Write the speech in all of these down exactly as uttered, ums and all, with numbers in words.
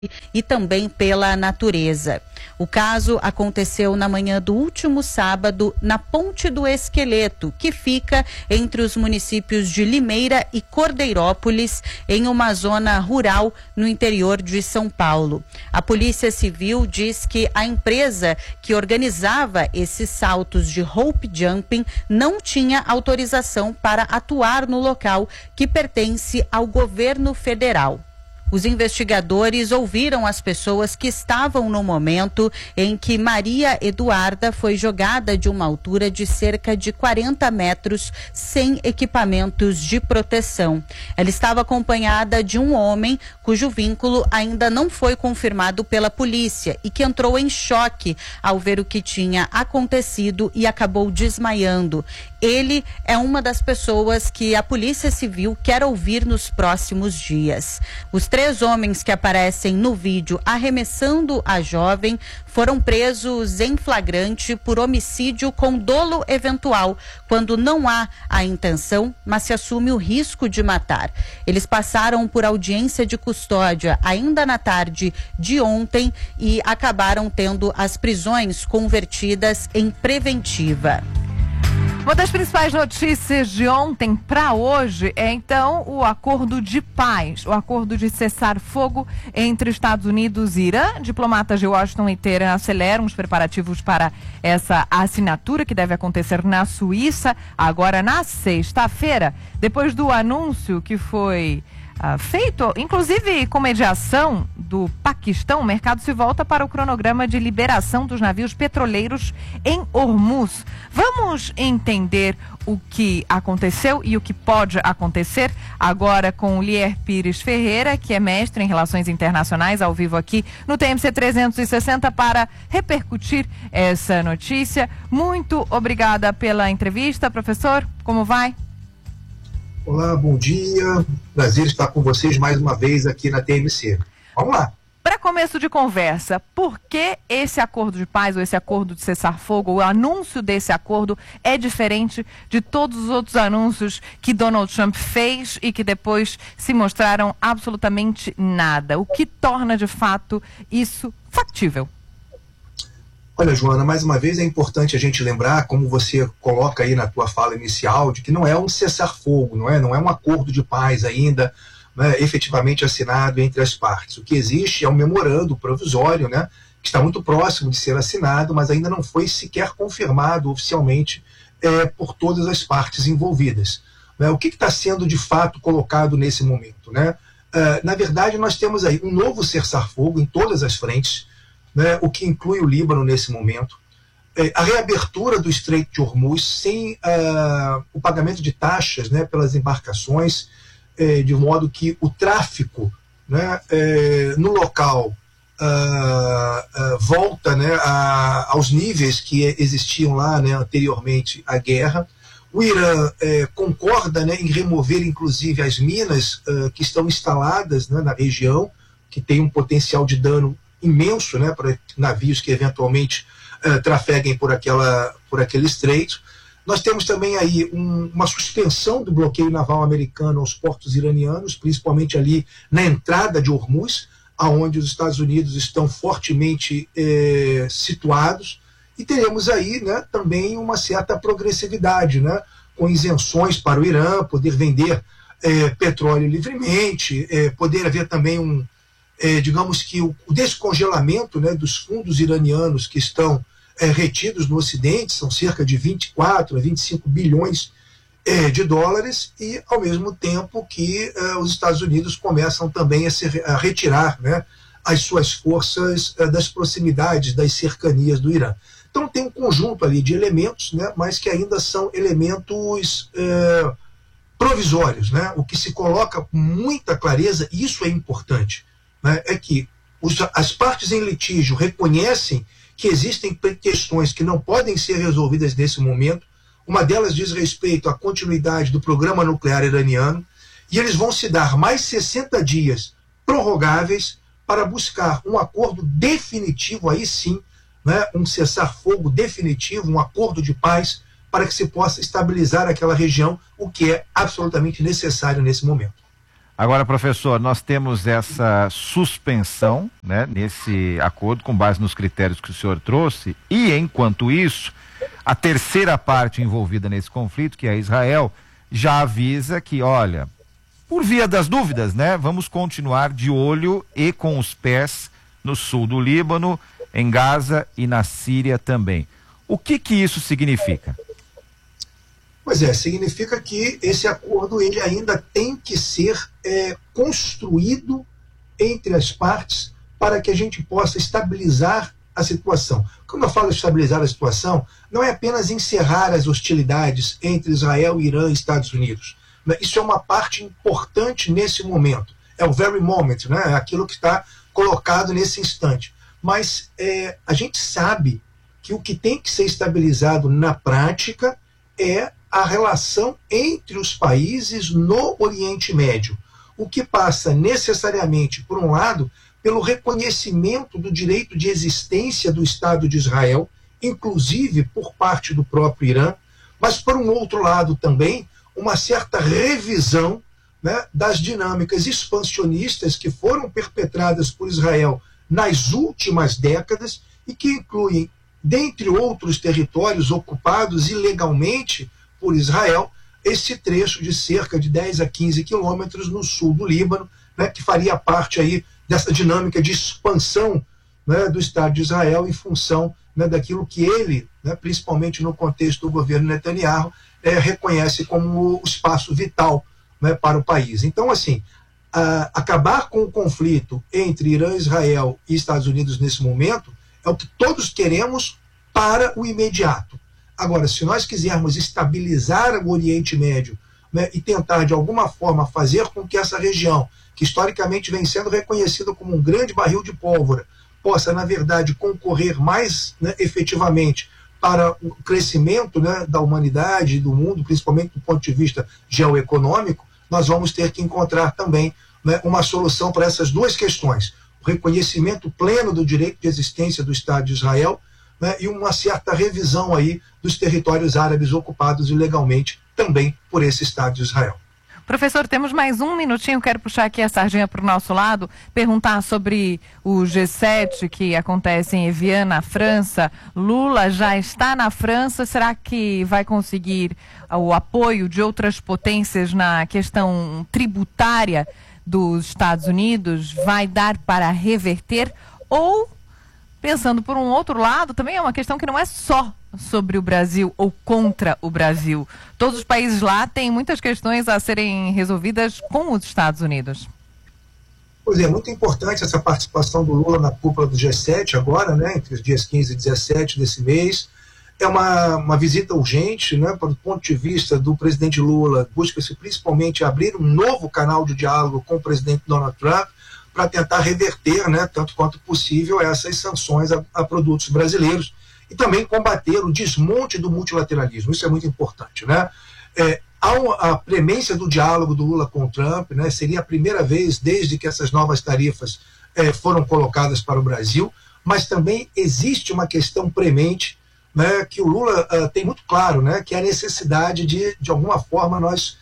e também pela natureza. O caso aconteceu na manhã do último sábado na Ponte do Esqueleto, que fica entre os municípios de Limeira e Cordeirópolis, em uma zona rural no interior de São Paulo. A Polícia Civil diz que a empresa que organizava esses saltos de rope jumping não tinha autorização para atuar no local, que pertence ao governo federal. Os investigadores ouviram as pessoas que estavam no momento em que Maria Eduarda foi jogada de uma altura de cerca de quarenta metros sem equipamentos de proteção. Ela estava acompanhada de um homem cujo vínculo ainda não foi confirmado pela polícia e que entrou em choque ao ver o que tinha acontecido e acabou desmaiando. Ele é uma das pessoas que a Polícia Civil quer ouvir nos próximos dias. Os três homens que aparecem no vídeo arremessando a jovem foram presos em flagrante por homicídio com dolo eventual, quando não há a intenção, mas se assume o risco de matar. Eles passaram por audiência de custódia ainda na tarde de ontem e acabaram tendo as prisões convertidas em preventiva. Uma das principais notícias de ontem para hoje é, então, o acordo de paz, o acordo de cessar-fogo entre Estados Unidos e Irã. Diplomatas de Washington e Teherã aceleram os preparativos para essa assinatura, que deve acontecer na Suíça, agora na sexta-feira, depois do anúncio que foi Uh, feito, inclusive com mediação do Paquistão. O mercado se volta para o cronograma de liberação dos navios petroleiros em Hormuz. Vamos entender o que aconteceu e o que pode acontecer agora com o Lier Pires Ferreira, que é mestre em Relações Internacionais, ao vivo aqui no T M C trezentos e sessenta, para repercutir essa notícia. Muito obrigada pela entrevista, professor. Como vai? Olá, bom dia. Prazer estar com vocês mais uma vez aqui na T M C. Vamos lá. Para começo de conversa, por que esse acordo de paz ou esse acordo de cessar-fogo, o anúncio desse acordo é diferente de todos os outros anúncios que Donald Trump fez e que depois se mostraram absolutamente nada? O que torna de fato isso factível? Olha, Joana, mais uma vez é importante a gente lembrar, como você coloca aí na tua fala inicial, de que não é um cessar-fogo, não é, não é um acordo de paz ainda, né, efetivamente assinado entre as partes. O que existe é um memorando provisório, né, que está muito próximo de ser assinado, mas ainda não foi sequer confirmado oficialmente é, por todas as partes envolvidas. Né? O que está sendo de fato colocado nesse momento? Né? Uh, na verdade, nós temos aí um novo cessar-fogo em todas as frentes, né, o que inclui o Líbano nesse momento, é, a reabertura do Estreito de Hormuz sem uh, o pagamento de taxas, né, pelas embarcações, é, de modo que o tráfico, né, é, no local uh, uh, volta, né, a, aos níveis que existiam lá, né, anteriormente à guerra. O Irã é, concorda, né, em remover inclusive as minas uh, que estão instaladas, né, na região, que tem um potencial de dano imenso, né, para navios que eventualmente uh, trafeguem por, aquela, por aquele estreito. Nós temos também aí um, uma suspensão do bloqueio naval americano aos portos iranianos, principalmente ali na entrada de Hormuz, aonde os Estados Unidos estão fortemente eh, situados, e teremos aí, né, também uma certa progressividade, né, com isenções para o Irã, poder vender eh, petróleo livremente, eh, poder haver também um É, digamos que o, o descongelamento, né, dos fundos iranianos que estão é, retidos no Ocidente, são cerca de vinte e quatro a vinte e cinco bilhões é, de dólares, e ao mesmo tempo que é, os Estados Unidos começam também a, se, a retirar, né, as suas forças é, das proximidades, das cercanias do Irã. Então tem um conjunto ali de elementos, né, mas que ainda são elementos é, provisórios, né? O que se coloca com muita clareza, e isso é importante, é que os, as partes em litígio reconhecem que existem questões que não podem ser resolvidas nesse momento. Uma delas diz respeito à continuidade do programa nuclear iraniano, e eles vão se dar mais sessenta dias prorrogáveis para buscar um acordo definitivo, aí sim, né, um cessar-fogo definitivo, um acordo de paz, para que se possa estabilizar aquela região, o que é absolutamente necessário nesse momento. Agora, professor, nós temos essa suspensão, né, nesse acordo com base nos critérios que o senhor trouxe, e enquanto isso, a terceira parte envolvida nesse conflito, que é Israel, já avisa que, olha, por via das dúvidas, né, vamos continuar de olho e com os pés no sul do Líbano, em Gaza e na Síria também. O que que isso significa? Pois é, significa que esse acordo ele ainda tem que ser é, construído entre as partes para que a gente possa estabilizar a situação. Quando eu falo estabilizar a situação, não é apenas encerrar as hostilidades entre Israel, Irã e Estados Unidos. Isso é uma parte importante nesse momento. É o very moment, né? É aquilo que está colocado nesse instante. Mas é, a gente sabe que o que tem que ser estabilizado na prática é a relação entre os países no Oriente Médio, o que passa necessariamente, por um lado, pelo reconhecimento do direito de existência do Estado de Israel, inclusive por parte do próprio Irã, mas, por um outro lado também, uma certa revisão, né, das dinâmicas expansionistas que foram perpetradas por Israel nas últimas décadas e que incluem, dentre outros territórios ocupados ilegalmente por Israel, esse trecho de cerca de dez a quinze quilômetros no sul do Líbano, né, que faria parte aí dessa dinâmica de expansão, né, do Estado de Israel em função, né, daquilo que ele, né, principalmente no contexto do governo Netanyahu, é, reconhece como o espaço vital, né, para o país. Então, assim, a, acabar com o conflito entre Irã, Israel e Estados Unidos nesse momento é o que todos queremos para o imediato. Agora, se nós quisermos estabilizar o Oriente Médio, né, e tentar, de alguma forma, fazer com que essa região, que historicamente vem sendo reconhecida como um grande barril de pólvora, possa, na verdade, concorrer mais, né, efetivamente para o crescimento, né, da humanidade e do mundo, principalmente do ponto de vista geoeconômico, nós vamos ter que encontrar também, né, uma solução para essas duas questões. O reconhecimento pleno do direito de existência do Estado de Israel, né, e uma certa revisão aí dos territórios árabes ocupados ilegalmente também por esse Estado de Israel. Professor, temos mais um minutinho, quero puxar aqui a sardinha para o nosso lado, perguntar sobre o G sete que acontece em Evian, na França. Lula já está na França, será que vai conseguir o apoio de outras potências na questão tributária dos Estados Unidos? Vai dar para reverter? Ou, pensando por um outro lado, também é uma questão que não é só sobre o Brasil ou contra o Brasil. Todos os países lá têm muitas questões a serem resolvidas com os Estados Unidos. Pois é, muito importante essa participação do Lula na cúpula do G sete agora, né, entre os dias quinze e dezessete desse mês. É uma, uma visita urgente, né, do ponto de vista do presidente Lula. Busca-se principalmente abrir um novo canal de diálogo com o presidente Donald Trump para tentar reverter, né, tanto quanto possível, essas sanções a, a produtos brasileiros e também combater o desmonte do multilateralismo. Isso é muito importante, né? É, a premência do diálogo do Lula com o Trump, né, seria a primeira vez desde que essas novas tarifas é, foram colocadas para o Brasil, mas também existe uma questão premente, né, que o Lula uh, tem muito claro, né, que é a necessidade de, de alguma forma, nós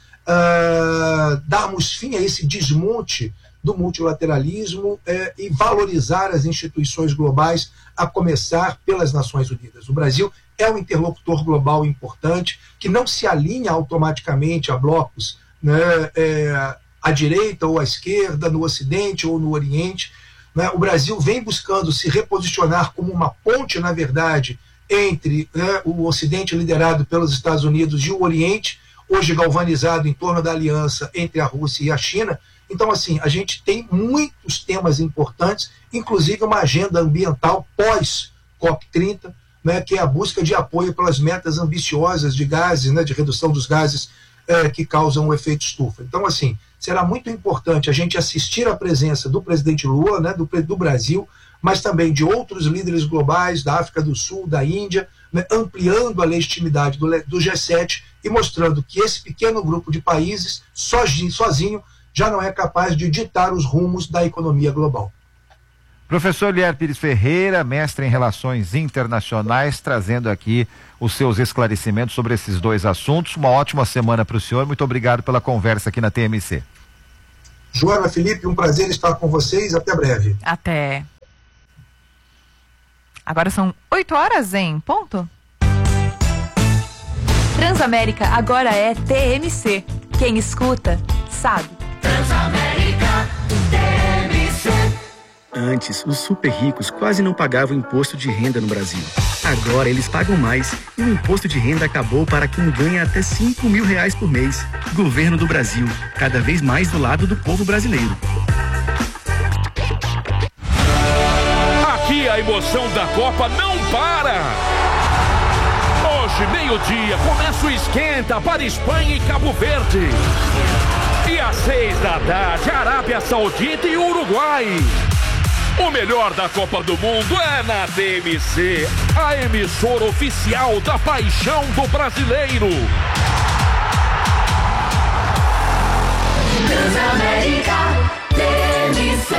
uh, darmos fim a esse desmonte do multilateralismo eh, e valorizar as instituições globais, a começar pelas Nações Unidas. O Brasil é um interlocutor global importante, que não se alinha automaticamente a blocos, né, eh, à direita ou à esquerda, no Ocidente ou no Oriente. Né? O Brasil vem buscando se reposicionar como uma ponte, na verdade, entre, né, o Ocidente liderado pelos Estados Unidos e o Oriente, hoje galvanizado em torno da aliança entre a Rússia e a China. Então, assim, a gente tem muitos temas importantes, inclusive uma agenda ambiental pós-COP trinta, né, que é a busca de apoio pelas metas ambiciosas de gases, né, de redução dos gases eh, que causam o efeito estufa. Então, assim, será muito importante a gente assistir à presença do presidente Lula, né, do, do Brasil, mas também de outros líderes globais, da África do Sul, da Índia, né, ampliando a legitimidade do, do G sete e mostrando que esse pequeno grupo de países, sozinho, sozinho, já não é capaz de ditar os rumos da economia global. Professor Lier Pires Ferreira, mestre em Relações Internacionais, trazendo aqui os seus esclarecimentos sobre esses dois assuntos. Uma ótima semana para o senhor. Muito obrigado pela conversa aqui na T M C. Joana, Felipe, um prazer estar com vocês. Até breve. Até. Agora são oito horas em ponto. Transamérica agora é T M C. Quem escuta, sabe. Transamérica T M C. Antes, os super ricos quase não pagavam imposto de renda no Brasil. Agora eles pagam mais e o imposto de renda acabou para quem ganha até cinco mil reais por mês. Governo do Brasil, cada vez mais do lado do povo brasileiro. Aqui a emoção da Copa não para! Hoje, meio-dia, começa o esquenta para Espanha e Cabo Verde. E às seis da tarde, Arábia Saudita e Uruguai. O melhor da Copa do Mundo é na T M C, a emissora oficial da paixão do brasileiro. Transamérica T M C.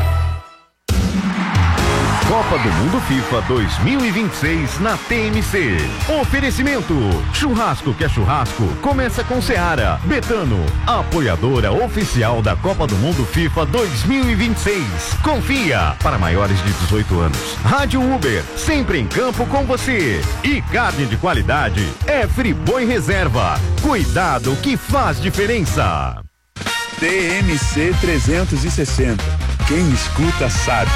Copa do Mundo FIFA dois mil e vinte e seis na T M C. Oferecimento: churrasco que é churrasco, começa com Seara. Betano, apoiadora oficial da Copa do Mundo FIFA dois mil e vinte e seis. Confia, para maiores de dezoito anos. Rádio Uber, sempre em campo com você. E carne de qualidade é Friboi Reserva. Cuidado que faz diferença. T M C trezentos e sessenta. Quem escuta sabe.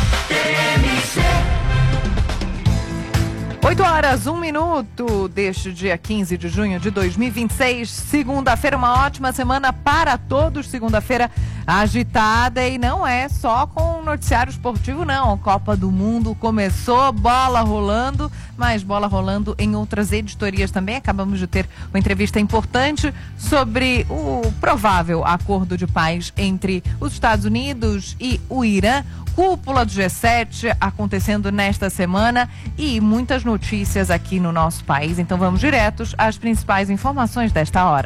oito horas, um minuto deste dia quinze de junho de dois mil e vinte e seis, segunda-feira, uma ótima semana para todos, segunda-feira agitada e não é só com o noticiário esportivo não, Copa do Mundo começou, bola rolando, mas bola rolando em outras editorias também, acabamos de ter uma entrevista importante sobre o provável acordo de paz entre os Estados Unidos e o Irã, cúpula do G sete acontecendo nesta semana e muitas notícias aqui no nosso país. Então vamos diretos às principais informações desta hora.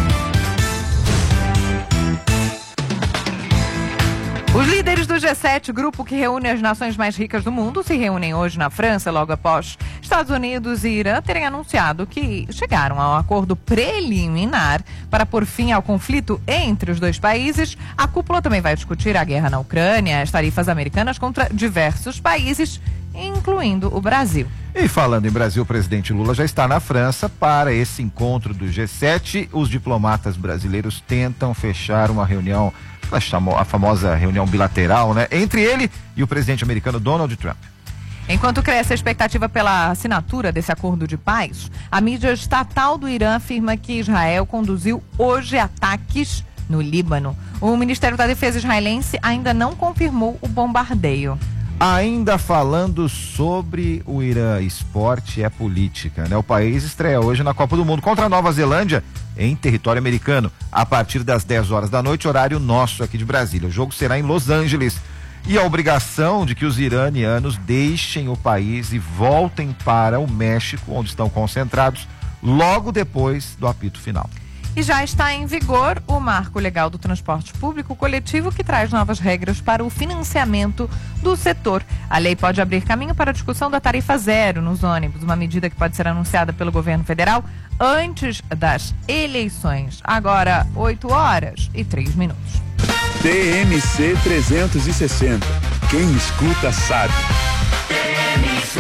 Os líderes do G sete, grupo que reúne as nações mais ricas do mundo, se reúnem hoje na França, logo após Estados Unidos e Irã terem anunciado que chegaram a um acordo preliminar para pôr fim ao conflito entre os dois países. A cúpula também vai discutir a guerra na Ucrânia, as tarifas americanas contra diversos países, incluindo o Brasil. E falando em Brasil, o presidente Lula já está na França para esse encontro do G sete. Os diplomatas brasileiros tentam fechar uma reunião, a famosa reunião bilateral, né, entre ele e o presidente americano Donald Trump. Enquanto cresce a expectativa pela assinatura desse acordo de paz, a mídia estatal do Irã afirma que Israel conduziu hoje ataques no Líbano. O Ministério da Defesa israelense ainda não confirmou o bombardeio. Ainda falando sobre o Irã, esporte é política, né? O país estreia hoje na Copa do Mundo contra a Nova Zelândia em território americano, a partir das dez horas da noite, horário nosso aqui de Brasília. O jogo será em Los Angeles e a obrigação de que os iranianos deixem o país e voltem para o México, onde estão concentrados, logo depois do apito final. E já está em vigor o Marco Legal do Transporte Público Coletivo, que traz novas regras para o financiamento do setor. A lei pode abrir caminho para a discussão da tarifa zero nos ônibus, uma medida que pode ser anunciada pelo governo federal antes das eleições. Agora, oito horas e três minutos. T M C trezentos e sessenta. Quem escuta sabe. T M C.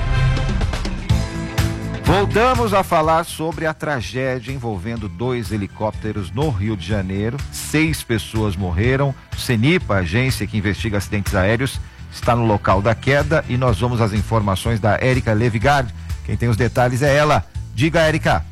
Voltamos a falar sobre a tragédia envolvendo dois helicópteros no Rio de Janeiro. Seis pessoas morreram. O CENIPA, a agência que investiga acidentes aéreos, está no local da queda e nós vamos às informações da Érica Levigard. Quem tem os detalhes é ela. Diga, Érica.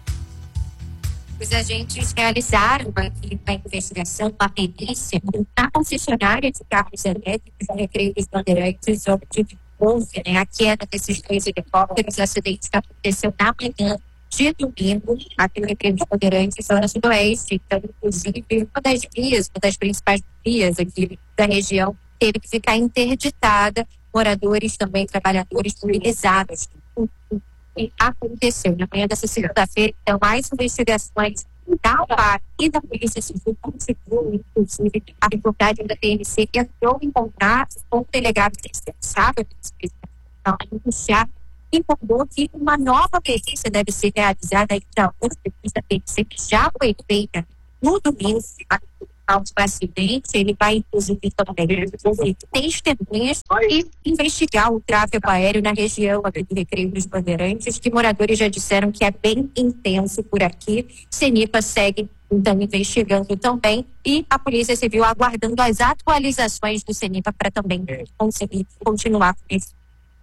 Os agentes realizaram uma, uma investigação, uma perícia na concessionária de carros elétricos no Recreio dos Bandeirantes, onde houve, né, a queda desses dois helicópteros. O acidente que aconteceu na manhã de domingo, aqui no Recreio dos Bandeirantes, zona sudoeste. Então, inclusive, uma das vias, uma das principais vias aqui da região, teve que ficar interditada. Moradores também, trabalhadores mobilizados. O que aconteceu na manhã dessa segunda-feira? Então, mais investigações da U A e da Polícia Civil conseguiu, inclusive, a reportagem da T M C que entrou em contato com o delegado responsável pela investigação, informou que uma nova perícia deve ser realizada ainda hoje, depois da T M C que já foi feita no domingo. causa do acidente, ele vai inclusive também ouvir testemunhas e investigar o tráfego aéreo na região aqui do Recreio dos Bandeirantes, que moradores já disseram que é bem intenso por aqui. Cenipa segue então investigando também e a Polícia Civil aguardando as atualizações do Cenipa para também conseguir continuar com isso.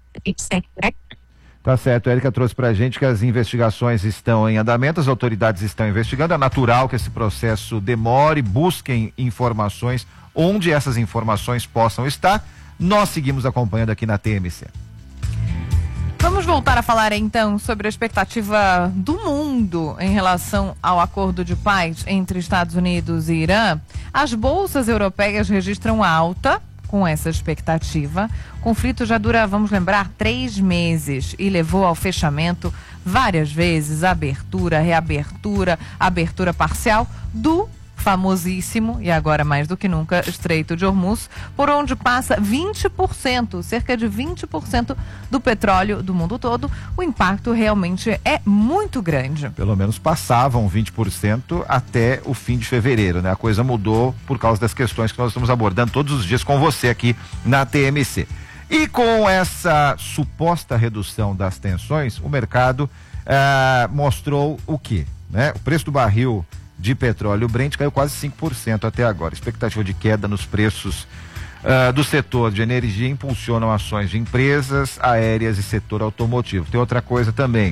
Né? Tá certo, a Érica trouxe pra gente que as investigações estão em andamento, as autoridades estão investigando, é natural que esse processo demore, busquem informações onde essas informações possam estar. Nós seguimos acompanhando aqui na T M C. Vamos voltar a falar então sobre a expectativa do mundo em relação ao acordo de paz entre Estados Unidos e Irã. As bolsas europeias registram alta com essa expectativa. O conflito já dura, vamos lembrar, três meses e levou ao fechamento várias vezes, abertura, reabertura, abertura parcial do famosíssimo, e agora mais do que nunca, Estreito de Hormuz, por onde passa vinte por cento, cerca de vinte por cento do petróleo do mundo todo. O impacto realmente é muito grande. Pelo menos passavam vinte por cento até o fim de fevereiro, né? A coisa mudou por causa das questões que nós estamos abordando todos os dias com você aqui na T M C. E com essa suposta redução das tensões, o mercado ah, mostrou o quê? Né? O preço do barril de petróleo Brent caiu quase cinco por cento até agora. Expectativa de queda nos preços uh, do setor de energia impulsionam ações de empresas aéreas e setor automotivo. Tem outra coisa também,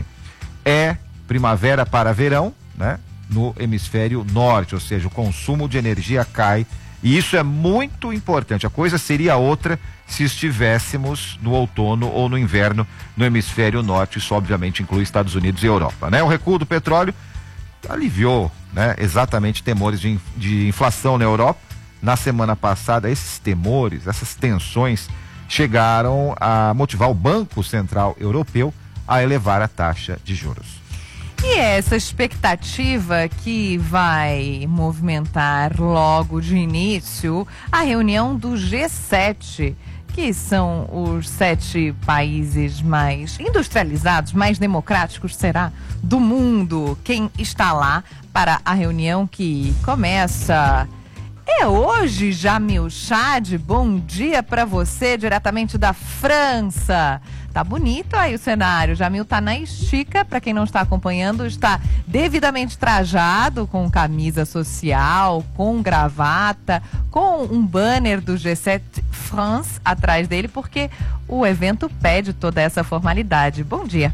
é primavera para verão, né? No hemisfério norte, ou seja, o consumo de energia cai e isso é muito importante. A coisa seria outra se estivéssemos no outono ou no inverno no hemisfério norte. Isso obviamente inclui Estados Unidos e Europa, né? O recuo do petróleo aliviou, né, exatamente temores de, de inflação na Europa. Na semana passada, esses temores, essas tensões chegaram a motivar o Banco Central Europeu a elevar a taxa de juros. E essa expectativa que vai movimentar logo de início a reunião do G sete, que são os sete países mais industrializados, mais democráticos, será, do mundo. Quem está lá para a reunião que começa é hoje, Jamil Chad. Bom dia para você, diretamente da França. Tá bonito aí o cenário. Jamil tá na estica, para quem não está acompanhando, está devidamente trajado, com camisa social, com gravata, com um banner do G sete France atrás dele, porque o evento pede toda essa formalidade. Bom dia.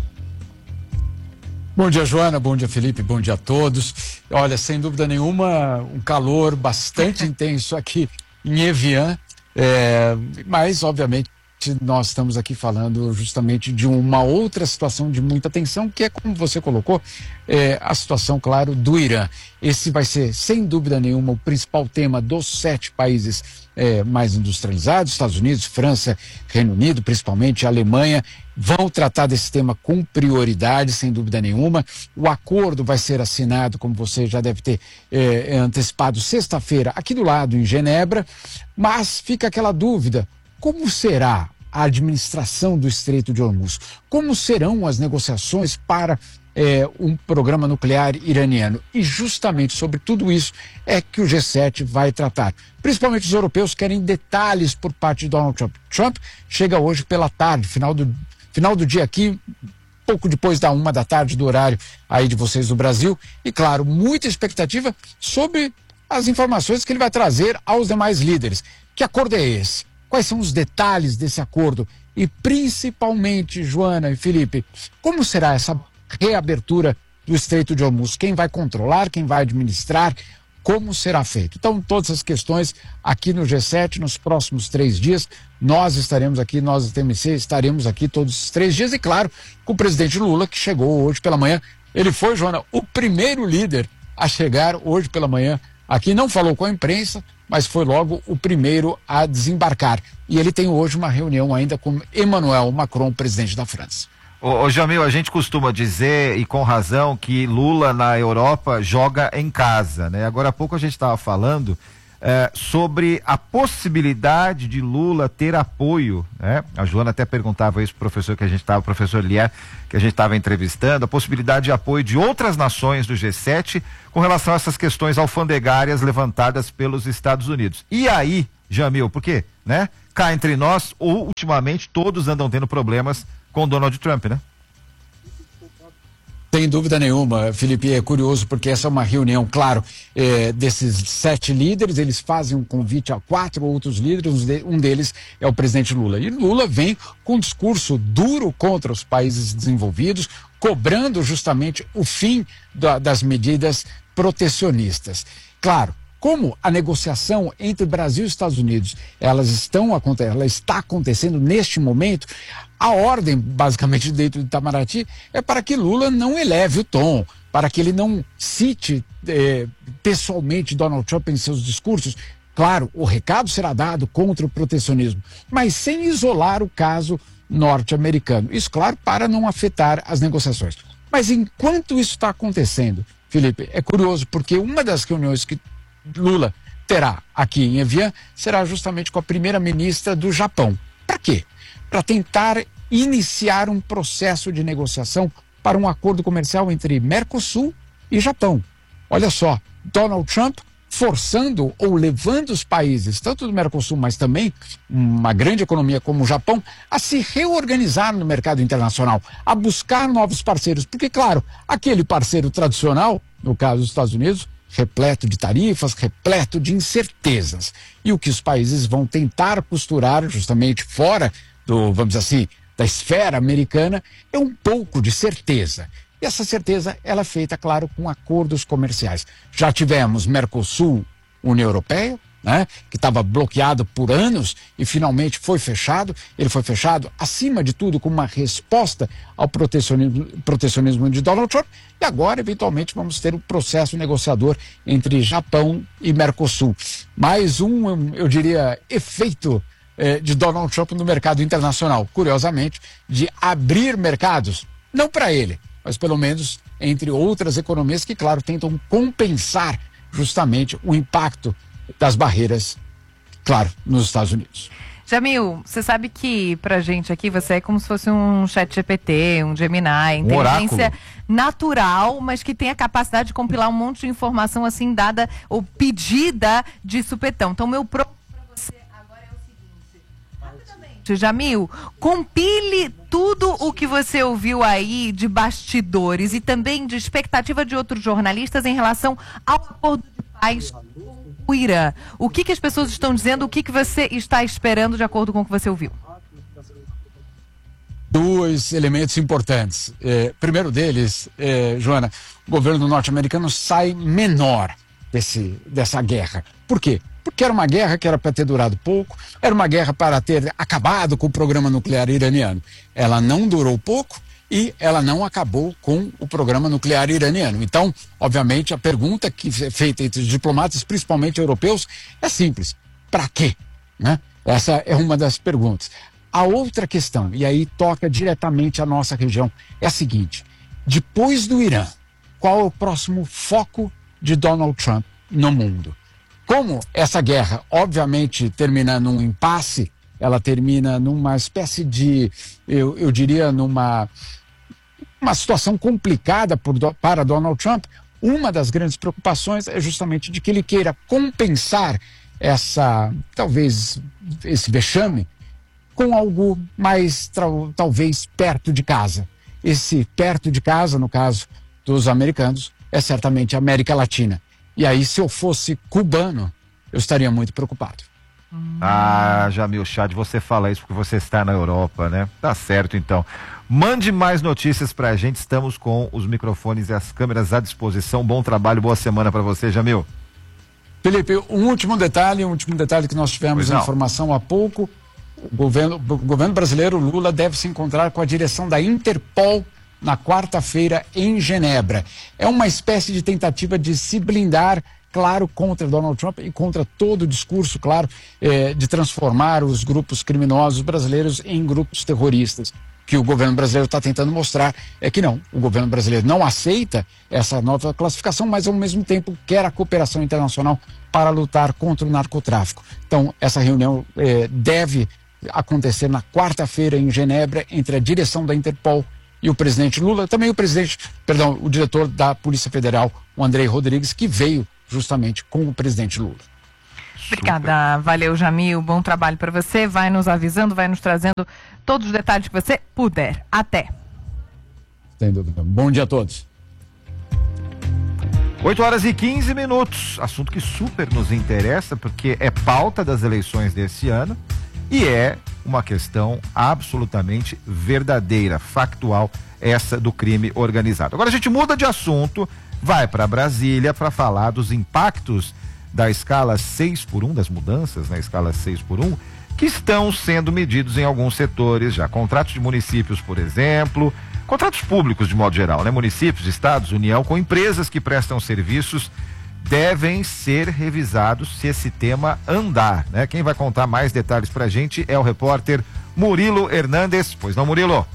Bom dia, Joana, bom dia, Felipe, bom dia a todos. Olha, sem dúvida nenhuma, um calor bastante intenso aqui em Evian, é, mas obviamente nós estamos aqui falando justamente de uma outra situação de muita tensão, que é, como você colocou, é, a situação, claro, do Irã. Esse vai ser, sem dúvida nenhuma, o principal tema dos sete países é, mais industrializados, Estados Unidos, França, Reino Unido, principalmente a Alemanha, vão tratar desse tema com prioridade, sem dúvida nenhuma. O acordo vai ser assinado, como você já deve ter é, antecipado, sexta-feira, aqui do lado, em Genebra, mas fica aquela dúvida: como será a administração do Estreito de Hormuz? Como serão as negociações para é, um programa nuclear iraniano? E justamente sobre tudo isso é que o G sete vai tratar. Principalmente os europeus querem detalhes por parte de Donald Trump. Trump chega hoje pela tarde, final do, final do dia aqui, pouco depois da uma da tarde do horário aí de vocês do Brasil. E claro, muita expectativa sobre as informações que ele vai trazer aos demais líderes. Que acordo é esse? Quais são os detalhes desse acordo? E principalmente, Joana e Felipe, como será essa reabertura do Estreito de Hormuz? Quem vai controlar, quem vai administrar, como será feito? Então, todas as questões aqui no G sete, nos próximos três dias, nós estaremos aqui, nós da T M C estaremos aqui todos os três dias, e claro, com o presidente Lula, que chegou hoje pela manhã. Ele foi, Joana, o primeiro líder a chegar hoje pela manhã aqui, não falou com a imprensa, mas foi logo o primeiro a desembarcar. E ele tem hoje uma reunião ainda com Emmanuel Macron, presidente da França. Ô, ô Jamil, a gente costuma dizer, e com razão, que Lula na Europa joga em casa, né? Agora há pouco a gente estava falando eh, sobre a possibilidade de Lula ter apoio, né? A Joana até perguntava isso pro professor que a gente estava, o professor Lier, que a gente estava entrevistando, a possibilidade de apoio de outras nações do G sete com relação a essas questões alfandegárias levantadas pelos Estados Unidos. E aí, Jamil, por quê? Né? Cá entre nós, ultimamente todos andam tendo problemas com Donald Trump, né? Sem dúvida nenhuma, Felipe, é curioso porque essa é uma reunião, claro, é, desses sete líderes, eles fazem um convite a quatro outros líderes, um deles é o presidente Lula. E Lula vem com um discurso duro contra os países desenvolvidos, cobrando justamente o fim da, das medidas protecionistas. Claro, como a negociação entre Brasil e Estados Unidos, elas estão, ela está acontecendo neste momento, a ordem, basicamente, dentro do Itamaraty, é para que Lula não eleve o tom, para que ele não cite eh, pessoalmente Donald Trump em seus discursos. Claro, o recado será dado contra o protecionismo, mas sem isolar o caso norte-americano. Isso, claro, para não afetar as negociações. Mas enquanto isso está acontecendo, Felipe, é curioso, porque uma das reuniões que Lula terá aqui em Evian será justamente com a primeira-ministra do Japão. Para quê? Para tentar iniciar um processo de negociação para um acordo comercial entre Mercosul e Japão. Olha só, Donald Trump forçando ou levando os países, tanto do Mercosul, mas também uma grande economia como o Japão, a se reorganizar no mercado internacional, a buscar novos parceiros. Porque, claro, aquele parceiro tradicional, no caso dos Estados Unidos, repleto de tarifas, repleto de incertezas. E o que os países vão tentar costurar justamente fora do, vamos dizer assim, da esfera americana, é um pouco de certeza. E essa certeza, ela é feita, claro, com acordos comerciais. Já tivemos Mercosul, União Europeia, né, que estava bloqueado por anos e finalmente foi fechado. Ele foi fechado, acima de tudo, com uma resposta ao protecionismo, protecionismo de Donald Trump. E agora, eventualmente, vamos ter um processo negociador entre Japão e Mercosul. Mais um, eu diria, efeito eh, de Donald Trump no mercado internacional. Curiosamente, de abrir mercados, não para ele, mas pelo menos entre outras economias que, claro, tentam compensar justamente o impacto das barreiras, claro, nos Estados Unidos. Jamil, você sabe que pra gente aqui você é como se fosse um chat G P T, um Gemini, inteligência oráculo natural, mas que tem a capacidade de compilar um monte de informação assim dada ou pedida de supetão. Então, meu pro pra você agora é o seguinte, rapidamente, Jamil, compile tudo o que você ouviu aí de bastidores e também de expectativa de outros jornalistas em relação ao acordo de paz o Irã. O que, que as pessoas estão dizendo? O que, que você está esperando de acordo com o que você ouviu? Dois elementos importantes. É, primeiro deles, é, Joana, o governo norte-americano sai menor desse, dessa guerra. Por quê? Porque era uma guerra que era para ter durado pouco, era uma guerra para ter acabado com o programa nuclear iraniano. Ela não durou pouco e ela não acabou com o programa nuclear iraniano. Então, obviamente, a pergunta que é feita entre os diplomatas, principalmente europeus, é simples. Para quê? Né? Essa é uma das perguntas. A outra questão, e aí toca diretamente a nossa região, é a seguinte. Depois do Irã, qual é o próximo foco de Donald Trump no mundo? Como essa guerra, obviamente, termina num impasse, ela termina numa espécie de, eu, eu diria, numa uma situação complicada por, para Donald Trump, uma das grandes preocupações é justamente de que ele queira compensar essa, talvez, esse vexame com algo mais, talvez, perto de casa. Esse perto de casa, no caso dos americanos, é certamente a América Latina. E aí, se eu fosse cubano, eu estaria muito preocupado. Ah, Jamil Chad, você fala isso porque você está na Europa, né? Tá certo, então. Mande mais notícias pra gente, estamos com os microfones e as câmeras à disposição. Bom trabalho, boa semana pra você, Jamil. Felipe, um último detalhe, um último detalhe que nós tivemos a informação há pouco. O governo, o governo brasileiro, Lula, deve se encontrar com a direção da Interpol na quarta-feira em Genebra. É uma espécie de tentativa de se blindar, claro, contra Donald Trump e contra todo o discurso, claro, eh, de transformar os grupos criminosos brasileiros em grupos terroristas. que o governo brasileiro está tentando mostrar é que não, o governo brasileiro não aceita essa nova classificação, mas ao mesmo tempo quer a cooperação internacional para lutar contra o narcotráfico. Então, essa reunião eh, deve acontecer na quarta-feira em Genebra entre a direção da Interpol e o presidente Lula, também o presidente, perdão, o diretor da Polícia Federal, o Andrei Rodrigues, que veio justamente com o presidente Lula. Obrigada, valeu, Jamil, bom trabalho para você, vai nos avisando, vai nos trazendo todos os detalhes que você puder. Até. Sem dúvida. Bom dia a todos. oito horas e quinze minutos, assunto que super nos interessa, porque é pauta das eleições desse ano e é uma questão absolutamente verdadeira, factual, essa do crime organizado. Agora a gente muda de assunto, vai para Brasília para falar dos impactos da escala seis por um, das mudanças na escala seis por um, que estão sendo medidos em alguns setores já. Contratos de municípios, por exemplo, contratos públicos de modo geral, né? Municípios, estados, União, com empresas que prestam serviços, devem ser revisados se esse tema andar, né? Quem vai contar mais detalhes pra gente é o repórter Murilo Hernandes. Pois não, Murilo?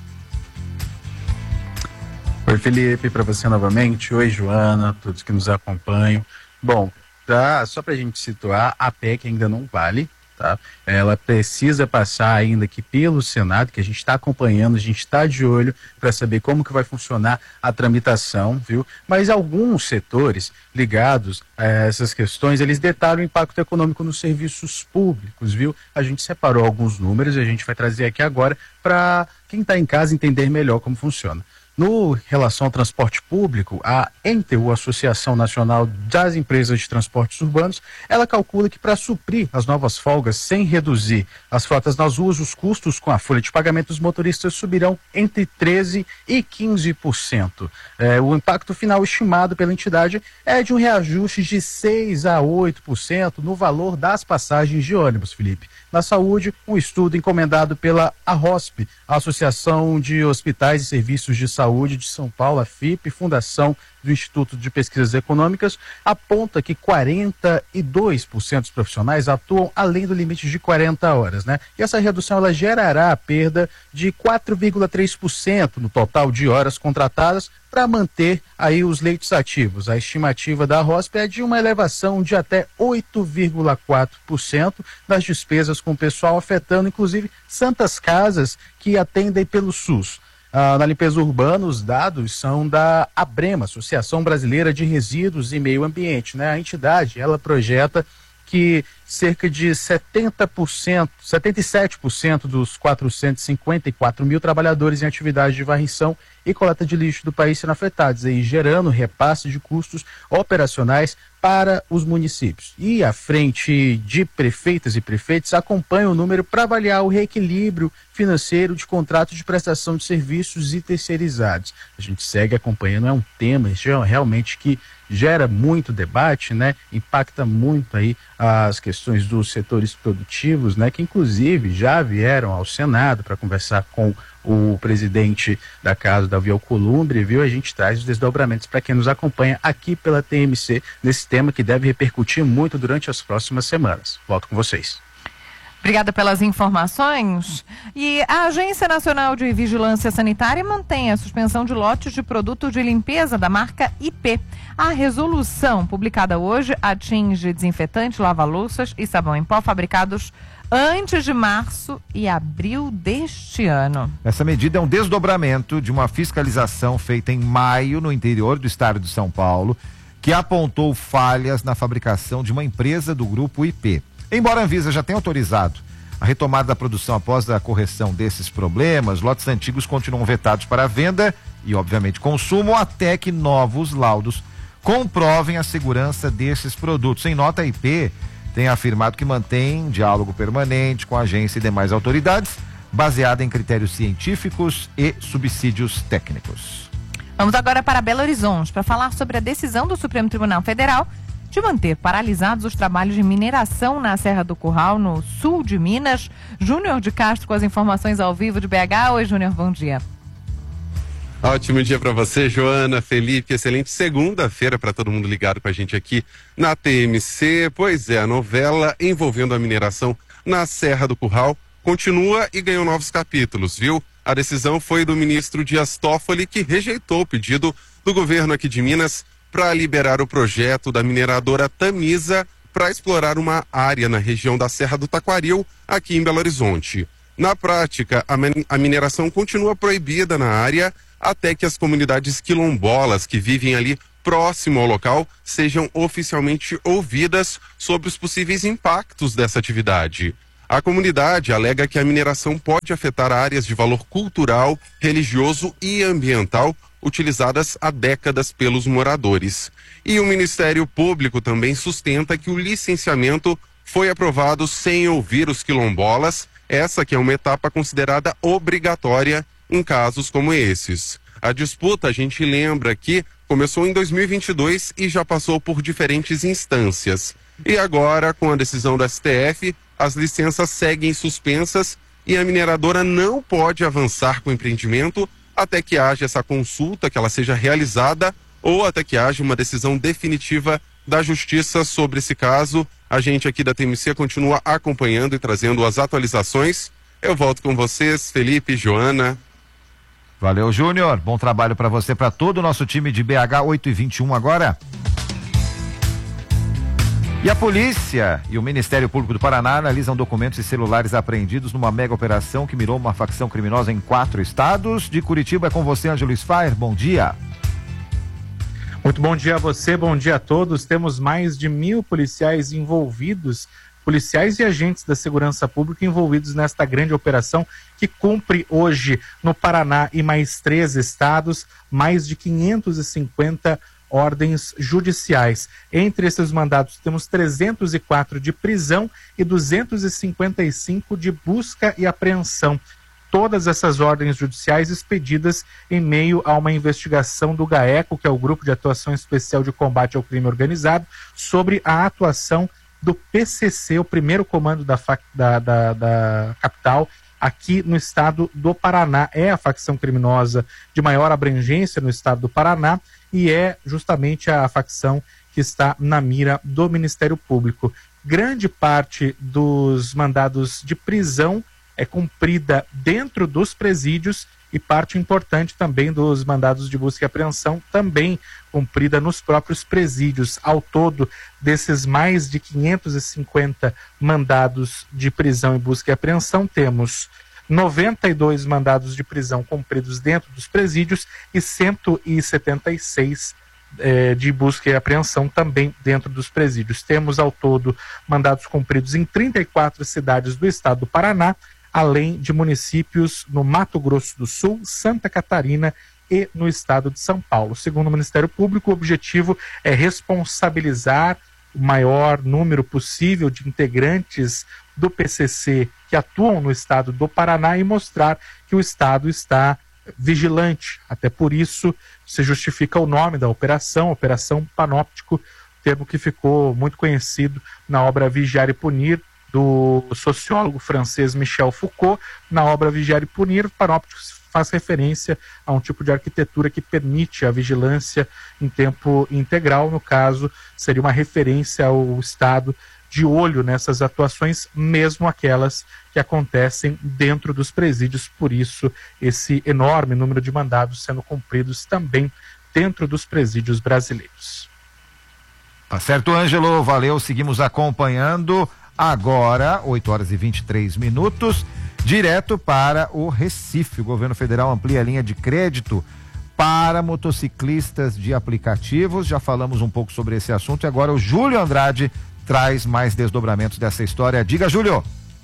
Oi, Felipe, para você novamente. Oi, Joana, todos que nos acompanham. Bom, tá, só pra gente situar, a P E C ainda não vale, tá? Ela precisa passar ainda aqui pelo Senado, que a gente está acompanhando, a gente está de olho para saber como que vai funcionar a tramitação, viu? Mas alguns setores ligados a essas questões, eles detalham o impacto econômico nos serviços públicos, viu? A gente separou alguns números e a gente vai trazer aqui agora para quem está em casa entender melhor como funciona. No relação ao transporte público, a ENTEU, Associação Nacional das Empresas de Transportes Urbanos, ela calcula que para suprir as novas folgas sem reduzir as frotas nas ruas, os custos com a folha de pagamento dos motoristas subirão entre treze por cento e quinze por cento. É, o impacto final estimado pela entidade é de um reajuste de seis a oito por cento no valor das passagens de ônibus, Felipe. Na saúde, um estudo encomendado pela ARROSP, a Associação de Hospitais e Serviços de Saúde de São Paulo, a F I P, Fundação do Instituto de Pesquisas Econômicas, aponta que quarenta e dois por cento dos profissionais atuam além do limite de quarenta horas, né? E essa redução ela gerará a perda de quatro vírgula três por cento no total de horas contratadas para manter aí os leitos ativos. A estimativa da ARROSP é de uma elevação de até oito vírgula quatro por cento das despesas com o pessoal, afetando inclusive santas casas que atendem pelo SUS. Ah, na limpeza urbana, os dados são da ABREMA, Associação Brasileira de Resíduos e Meio Ambiente, né? A entidade, ela projeta que cerca de setenta por cento, setenta e sete por cento dos quatrocentos e cinquenta e quatro mil trabalhadores em atividade de varrição e coleta de lixo do país serão afetados, aí, gerando repasse de custos operacionais para os municípios. E a frente de prefeitas e prefeitos acompanha o número para avaliar o reequilíbrio financeiro de contratos de prestação de serviços e terceirizados. A gente segue acompanhando, é um tema realmente que gera muito debate, né? Impacta muito aí as questões dos setores produtivos, né? Que inclusive já vieram ao Senado para conversar com o presidente da casa, Davi Alcolumbre, viu? A gente traz os desdobramentos para quem nos acompanha aqui pela T M C nesse tema que deve repercutir muito durante as próximas semanas. Volto com vocês. Obrigada pelas informações. E a Agência Nacional de Vigilância Sanitária mantém a suspensão de lotes de produto de limpeza da marca I P. A resolução publicada hoje atinge desinfetante, lava-louças e sabão em pó fabricados antes de março e abril deste ano. Essa medida é um desdobramento de uma fiscalização feita em maio no interior do estado de São Paulo, que apontou falhas na fabricação de uma empresa do grupo I P. Embora a Anvisa já tenha autorizado a retomada da produção após a correção desses problemas, lotes antigos continuam vetados para venda e, obviamente, consumo até que novos laudos comprovem a segurança desses produtos. Em nota, a I P tem afirmado que mantém diálogo permanente com a agência e demais autoridades, baseada em critérios científicos e subsídios técnicos. Vamos agora para Belo Horizonte para falar sobre a decisão do Supremo Tribunal Federal de manter paralisados os trabalhos de mineração na Serra do Curral, no sul de Minas. Júnior de Castro com as informações ao vivo de B H. Oi, Júnior, bom dia. Ótimo dia para você, Joana, Felipe, excelente segunda-feira para todo mundo ligado com a gente aqui na T M C. Pois é, a novela envolvendo a mineração na Serra do Curral continua e ganhou novos capítulos, viu? A decisão foi do ministro Dias Toffoli, que rejeitou o pedido do governo aqui de Minas para liberar o projeto da mineradora Tamisa para explorar uma área na região da Serra do Taquaril, aqui em Belo Horizonte. Na prática, a, a mineração continua proibida na área até que as comunidades quilombolas que vivem ali próximo ao local sejam oficialmente ouvidas sobre os possíveis impactos dessa atividade. A comunidade alega que a mineração pode afetar áreas de valor cultural, religioso e ambiental utilizadas há décadas pelos moradores. E o Ministério Público também sustenta que o licenciamento foi aprovado sem ouvir os quilombolas, essa que é uma etapa considerada obrigatória em casos como esses. A disputa, a gente lembra que começou em dois mil e vinte e dois e já passou por diferentes instâncias. E agora, com a decisão do S T F, as licenças seguem suspensas e a mineradora não pode avançar com o empreendimento até que haja essa consulta, que ela seja realizada, ou até que haja uma decisão definitiva da Justiça sobre esse caso. A gente aqui da T M C continua acompanhando e trazendo as atualizações. Eu volto com vocês, Felipe, Joana. Valeu, Júnior. Bom trabalho para você, para todo o nosso time de B H. Oito e vinte e um agora. E a polícia e o Ministério Público do Paraná analisam documentos e celulares apreendidos numa mega operação que mirou uma facção criminosa em quatro estados. De Curitiba é com você, Ângelo Sfaer. Bom dia. Muito bom dia a você, bom dia a todos. Temos mais de mil policiais envolvidos, policiais e agentes da segurança pública envolvidos nesta grande operação que cumpre hoje no Paraná e mais três estados, mais de quinhentos e cinquenta ordens judiciais. Entre esses mandados temos trezentos e quatro de prisão e duzentos e cinquenta e cinco de busca e apreensão. Todas essas ordens judiciais expedidas em meio a uma investigação do GAECO, que é o Grupo de Atuação Especial de Combate ao Crime Organizado, sobre a atuação do P C C, o primeiro comando da, da, da, da capital, aqui no estado do Paraná. É a facção criminosa de maior abrangência no estado do Paraná e é justamente a facção que está na mira do Ministério Público. Grande parte dos mandados de prisão é cumprida dentro dos presídios e parte importante também dos mandados de busca e apreensão também cumprida nos próprios presídios. Ao todo, desses mais de quinhentos e cinquenta mandados de prisão e busca e apreensão, temos noventa e dois mandados de prisão cumpridos dentro dos presídios e cento e setenta e seis eh, de busca e apreensão também dentro dos presídios. Temos ao todo mandados cumpridos em trinta e quatro cidades do estado do Paraná, além de municípios no Mato Grosso do Sul, Santa Catarina e no estado de São Paulo. Segundo o Ministério Público, o objetivo é responsabilizar o maior número possível de integrantes do P C C que atuam no estado do Paraná e mostrar que o estado está vigilante. Até por isso se justifica o nome da operação, Operação Panóptico, termo que ficou muito conhecido na obra Vigiar e Punir, do sociólogo francês Michel Foucault. Na obra Vigiar e Punir, o panóptico faz referência a um tipo de arquitetura que permite a vigilância em tempo integral. No caso, seria uma referência ao Estado de olho nessas atuações, mesmo aquelas que acontecem dentro dos presídios. Por isso, esse enorme número de mandados sendo cumpridos também dentro dos presídios brasileiros. Tá certo, Ângelo, valeu, seguimos acompanhando. Agora, oito horas e vinte e três minutos, direto para o Recife. O governo federal amplia a linha de crédito para motociclistas de aplicativos. Já falamos um pouco sobre esse assunto e agora o Júlio Andrade traz mais desdobramentos dessa história. Diga, Júlio.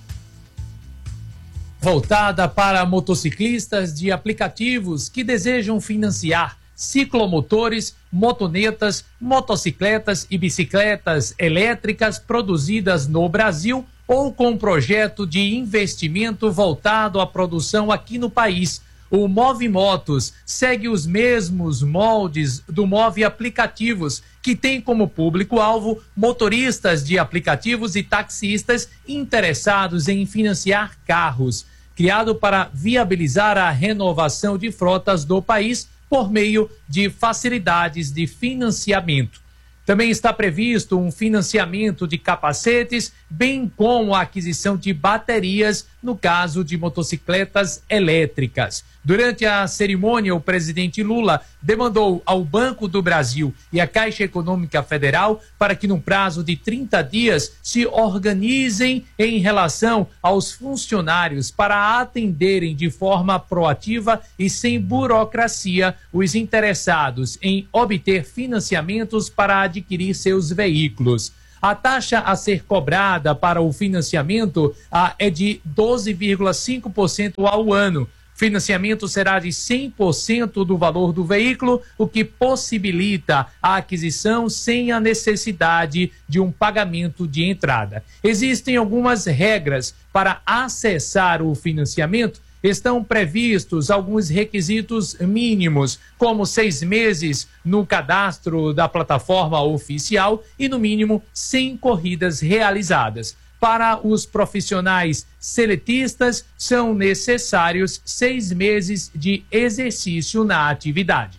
Voltada para motociclistas de aplicativos que desejam financiar ciclomotores, motonetas, motocicletas e bicicletas elétricas produzidas no Brasil ou com projeto de investimento voltado à produção aqui no país. O Move Motos segue os mesmos moldes do Move Aplicativos, que tem como público-alvo motoristas de aplicativos e taxistas interessados em financiar carros. Criado para viabilizar a renovação de frotas do país por meio de facilidades de financiamento. Também está previsto um financiamento de capacetes, bem como a aquisição de baterias no caso de motocicletas elétricas. Durante a cerimônia, o presidente Lula demandou ao Banco do Brasil e à Caixa Econômica Federal para que, no prazo de trinta dias, se organizem em relação aos funcionários para atenderem de forma proativa e sem burocracia os interessados em obter financiamentos para adquirir seus veículos. A taxa a ser cobrada para o financiamento ah, é de doze vírgula cinco por cento ao ano. Financiamento será de cem por cento do valor do veículo, o que possibilita a aquisição sem a necessidade de um pagamento de entrada. Existem algumas regras para acessar o financiamento. Estão previstos alguns requisitos mínimos, como seis meses no cadastro da plataforma oficial e, no mínimo, cem corridas realizadas. Para os profissionais seletistas, são necessários seis meses de exercício na atividade.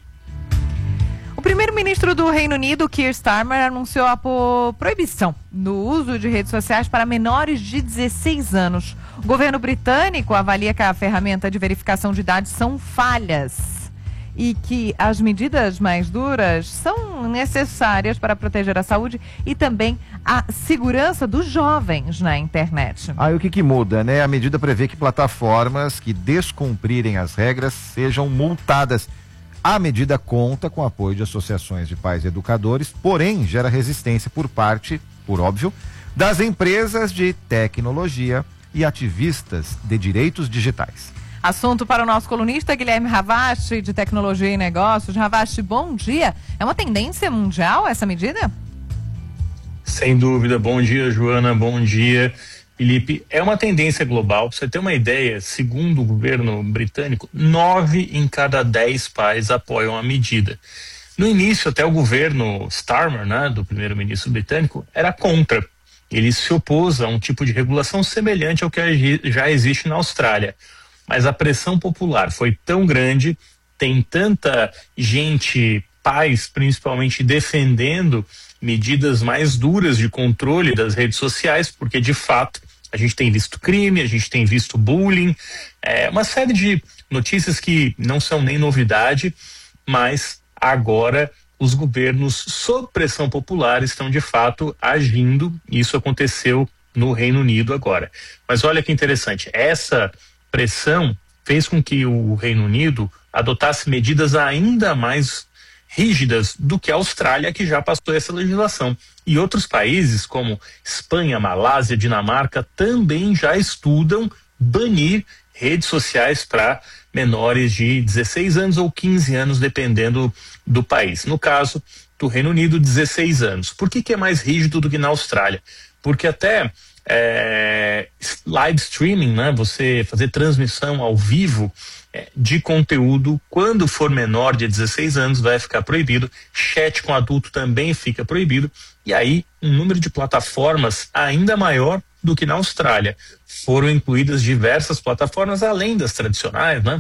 O primeiro-ministro do Reino Unido, Keir Starmer, anunciou a proibição no uso de redes sociais para menores de dezesseis anos. O governo britânico avalia que a ferramenta de verificação de idade são falhas e que as medidas mais duras são necessárias para proteger a saúde e também a segurança dos jovens na internet. Aí o que que muda, né? A medida prevê que plataformas que descumprirem as regras sejam multadas. A medida conta com o apoio de associações de pais e educadores, porém gera resistência por parte, por óbvio, das empresas de tecnologia e ativistas de direitos digitais. Assunto para o nosso colunista Guilherme Ravache, de Tecnologia e Negócios. Ravache, bom dia. É uma tendência mundial essa medida? Sem dúvida. Bom dia, Joana. Bom dia, Felipe. É uma tendência global. Pra você ter uma ideia, segundo o governo britânico, nove em cada dez pais apoiam a medida. No início, até o governo Starmer, né, do primeiro-ministro britânico, era contra. Ele se opôs a um tipo de regulação semelhante ao que já existe na Austrália. Mas a pressão popular foi tão grande, tem tanta gente, pais principalmente, defendendo medidas mais duras de controle das redes sociais, porque de fato a gente tem visto crime, a gente tem visto bullying, é, uma série de notícias que não são nem novidade, mas agora os governos, sob pressão popular, estão de fato agindo. Isso aconteceu no Reino Unido agora. Mas olha que interessante, essa pressão fez com que o Reino Unido adotasse medidas ainda mais rígidas do que a Austrália, que já passou essa legislação. E outros países, como Espanha, Malásia, Dinamarca, também já estudam banir redes sociais para menores de dezesseis anos ou quinze anos, dependendo do país. No caso do Reino Unido, dezesseis anos. Por que que é mais rígido do que na Austrália? Porque até É, live streaming, né? Você fazer transmissão ao vivo é, de conteúdo, quando for menor de dezesseis anos, vai ficar proibido. Chat com adulto também fica proibido. E aí, um número de plataformas ainda maior do que na Austrália. Foram incluídas diversas plataformas, além das tradicionais, né?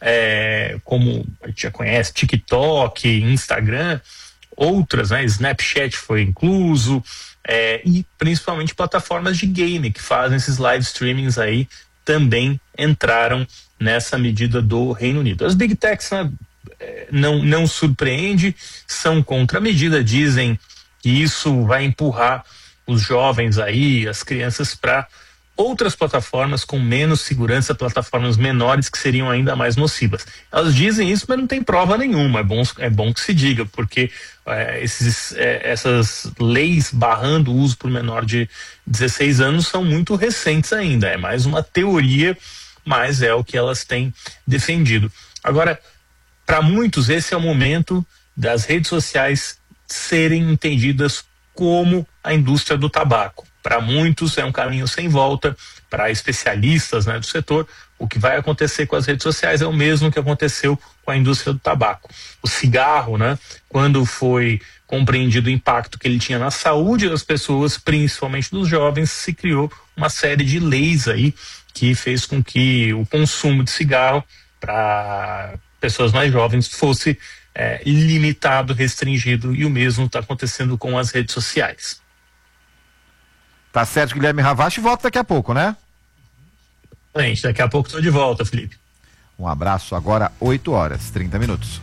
É, como a gente já conhece, TikTok, Instagram, outras, né? Snapchat foi incluso. É, e principalmente plataformas de game que fazem esses live streamings aí também entraram nessa medida do Reino Unido. As big techs, né, não, não surpreende, são contra a medida, dizem que isso vai empurrar os jovens aí, as crianças, para outras plataformas com menos segurança, plataformas menores que seriam ainda mais nocivas. Elas dizem isso, mas não tem prova nenhuma. É bom, é bom que se diga, porque é, esses, é, essas leis barrando o uso por menor de dezesseis anos são muito recentes ainda. É mais uma teoria, mas é o que elas têm defendido. Agora, para muitos, esse é o momento das redes sociais serem entendidas como a indústria do tabaco. Para muitos é um caminho sem volta, para especialistas, né, do setor, o que vai acontecer com as redes sociais é o mesmo que aconteceu com a indústria do tabaco. O cigarro, né, quando foi compreendido o impacto que ele tinha na saúde das pessoas, principalmente dos jovens, se criou uma série de leis aí que fez com que o consumo de cigarro para pessoas mais jovens fosse é, limitado, restringido, e o mesmo está acontecendo com as redes sociais. Tá certo, Guilherme Ravache volta daqui a pouco, né? Gente, daqui a pouco estou de volta, Felipe. Um abraço, agora oito horas, trinta minutos.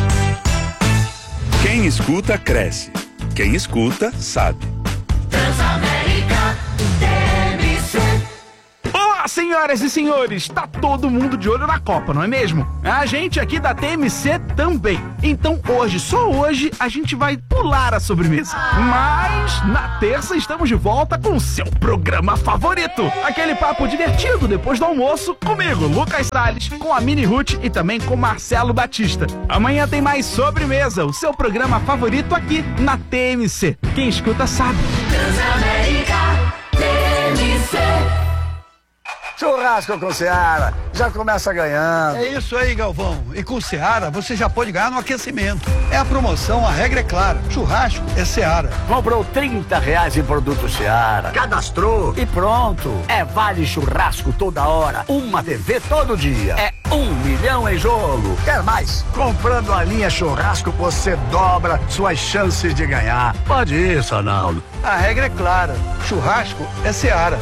Quem escuta, cresce. Quem escuta, sabe. Transamérica T M C. Olá, senhoras e senhores, tá todo mundo de olho na Copa, não é mesmo? A gente aqui da T M C também. Então hoje, só hoje, a gente vai pular a sobremesa. Mas na terça estamos de volta com o seu programa favorito. Aquele papo divertido depois do almoço comigo, Lucas Salles, com a Mini Ruth e também com Marcelo Batista. Amanhã tem mais Sobremesa, o seu programa favorito aqui na T M C. Quem escuta sabe. Transamérica T M C. Churrasco com Seara, já começa ganhando. É isso aí, Galvão. E com Seara, você já pode ganhar no aquecimento. É a promoção, a regra é clara. Churrasco é Seara. Comprou trinta reais em produto Seara, cadastrou e pronto. É vale churrasco toda hora, uma T V todo dia. É um milhão em jogo. Quer mais? Comprando a linha churrasco, você dobra suas chances de ganhar. Pode isso, Arnaldo. A regra é clara. Churrasco é Seara.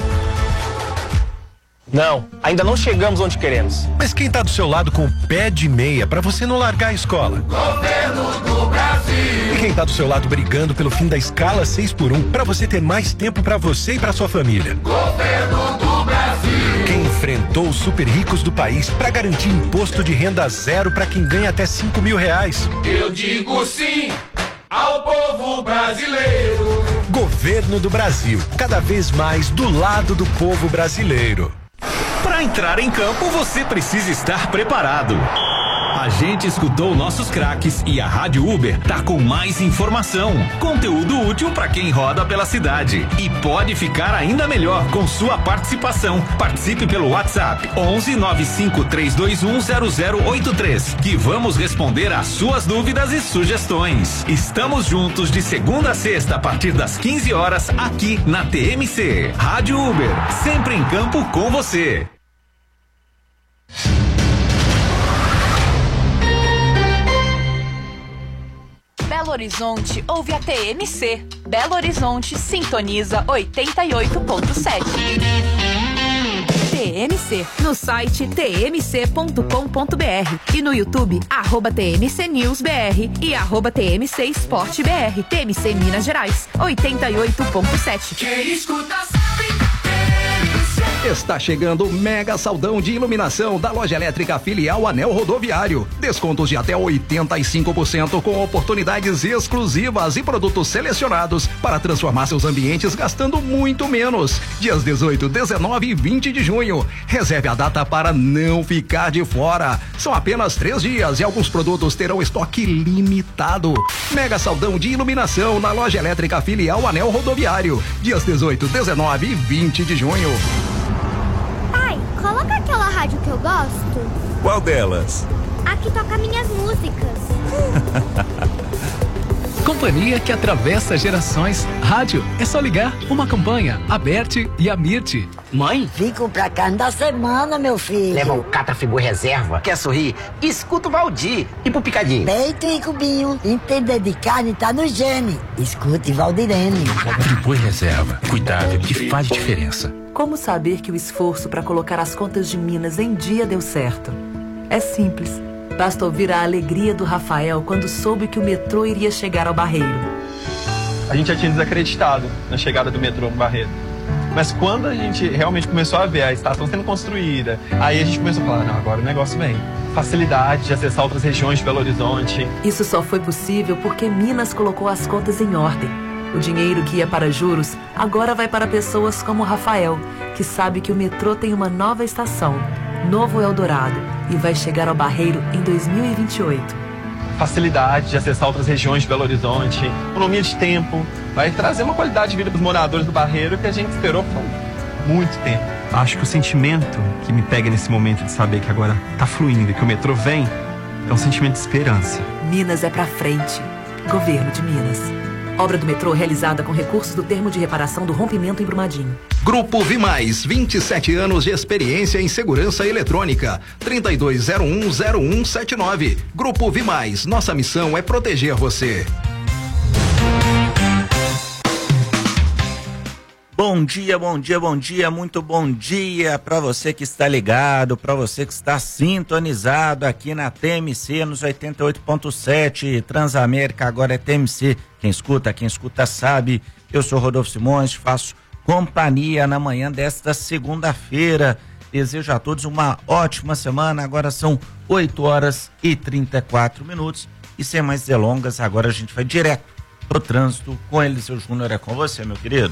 Não, ainda não chegamos onde queremos. Mas quem tá do seu lado com o pé de meia pra você não largar a escola? Governo do Brasil. E quem tá do seu lado brigando pelo fim da escala seis por um pra você ter mais tempo pra você e pra sua família? Governo do Brasil. Quem enfrentou os super ricos do país pra garantir imposto de renda zero pra quem ganha até cinco mil reais? Eu digo sim ao povo brasileiro. Governo do Brasil, cada vez mais do lado do povo brasileiro. Para entrar em campo, você precisa estar preparado. A gente escutou nossos craques e a Rádio Uber tá com mais informação, conteúdo útil para quem roda pela cidade e pode ficar ainda melhor com sua participação. Participe pelo WhatsApp onze nove cinco três dois um zero zero oito três que vamos responder às suas dúvidas e sugestões. Estamos juntos de segunda a sexta a partir das quinze horas aqui na T M C. Rádio Uber, sempre em campo com você. Belo Horizonte ouve a T M C. Belo Horizonte sintoniza oitenta e oito ponto sete. T M C, no site t m c ponto com ponto b r e no YouTube, arroba T M C News B R e arroba T M C Esporte B R. T M C Minas Gerais, oitenta e oito ponto sete. Quem escuta sabe. Está chegando o mega saldão de iluminação da loja elétrica filial Anel Rodoviário. Descontos de até oitenta e cinco por cento com oportunidades exclusivas e produtos selecionados para transformar seus ambientes gastando muito menos. Dias dezoito, dezenove e vinte de junho. Reserve a data para não ficar de fora. São apenas três dias e alguns produtos terão estoque limitado. Mega saldão de iluminação na loja elétrica filial Anel Rodoviário. Dias dezoito, dezenove e vinte de junho. Pai, coloca aquela rádio que eu gosto. Qual delas? A que toca minhas músicas. Companhia que atravessa gerações. Rádio, é só ligar. Uma campanha, a Berti e a Mirti. Mãe, vim comprar carne da semana, meu filho. Leva o Catrafigu Reserva. Quer sorrir? Escuta o Valdir. E pro Picadinho? Peito e cubinho. Entender de carne tá no gene. Escute Valdirene. Triboi Reserva. Cuidado que faz diferença. Como saber que o esforço para colocar as contas de Minas em dia deu certo? É simples. Basta ouvir a alegria do Rafael quando soube que o metrô iria chegar ao Barreiro. A gente já tinha desacreditado na chegada do metrô no Barreiro. Mas quando a gente realmente começou a ver a estação sendo construída, aí a gente começou a falar, não, agora o negócio vem. Facilidade de acessar outras regiões de Belo Horizonte. Isso só foi possível porque Minas colocou as contas em ordem. O dinheiro que ia para juros agora vai para pessoas como o Rafael, que sabe que o metrô tem uma nova estação, Novo Eldorado, e vai chegar ao Barreiro em dois mil e vinte e oito. Facilidade de acessar outras regiões de Belo Horizonte, economia de tempo, vai trazer uma qualidade de vida para os moradores do Barreiro que a gente esperou por muito tempo. Acho que o sentimento que me pega nesse momento de saber que agora tá fluindo e que o metrô vem, é um sentimento de esperança. Minas é pra frente. Governo de Minas. Obra do metrô realizada com recursos do termo de reparação do rompimento em Brumadinho. Grupo Vimais, vinte e sete anos de experiência em segurança eletrônica. trinta e dois zero um zero um sete nove. Grupo Vimais, nossa missão é proteger você. Bom dia, bom dia, bom dia, muito bom dia para você que está ligado, para você que está sintonizado aqui na T M C nos oitenta e oito ponto sete, Transamérica agora é T M C, quem escuta, quem escuta sabe. Eu sou Rodolfo Simões, faço companhia na manhã desta segunda-feira. Desejo a todos uma ótima semana. Agora são oito horas e trinta e quatro minutos e sem mais delongas, agora a gente vai direto pro trânsito com Eliseu Júnior. É com você, meu querido.